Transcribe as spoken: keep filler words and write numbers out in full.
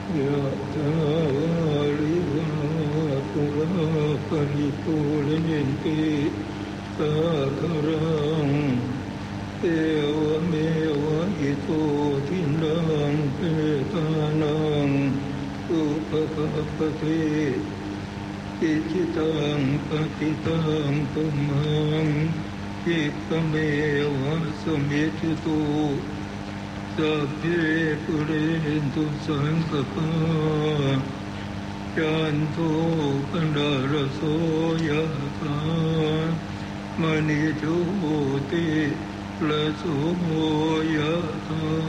ยะถาวาริวหาปุราปริปุเรนติสาคารังเอวเมวะอิโตทินังเปตานังอุปกัปปะเทอิจิตังปฏิตังตุมหังอิปะเมวะสมิจจตุสัพเพปุเรนตุสังกปาจันโทปนะระโสยถามณิโชติระโสยถา